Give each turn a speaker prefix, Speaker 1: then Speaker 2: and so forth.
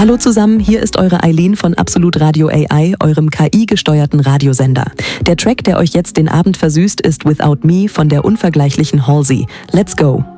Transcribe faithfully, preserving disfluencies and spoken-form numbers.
Speaker 1: Hallo zusammen, hier ist eure Eileen von Absolut Radio A I, eurem K I-gesteuerten Radiosender. Der Track, der euch jetzt den Abend versüßt, ist Without Me von der unvergleichlichen Halsey. Let's go!